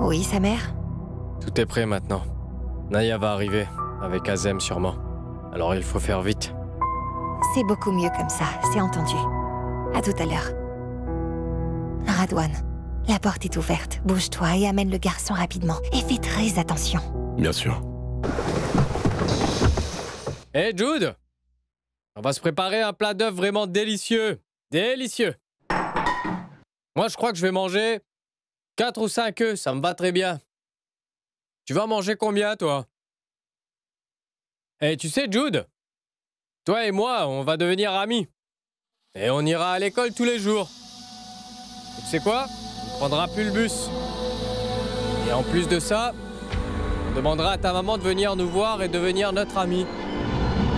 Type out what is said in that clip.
Oui, sa mère? Tout est prêt maintenant. Naya va arriver, avec Azem sûrement. Alors il faut faire vite. C'est beaucoup mieux comme ça, c'est entendu. À tout à l'heure. Radwan, la porte est ouverte. Bouge-toi et amène le garçon rapidement. Et fais très attention. Bien sûr. Hé Jude! On va se préparer un plat d'œufs vraiment délicieux. Délicieux! Moi je crois que je vais manger 4 ou 5 œufs, ça me va très bien. Tu vas manger combien toi? Et tu sais Jude? Toi et moi, on va devenir amis. Et on ira à l'école tous les jours. Et tu sais quoi? On ne prendra plus le bus. Et en plus de ça, on demandera à ta maman de venir nous voir et devenir notre amie.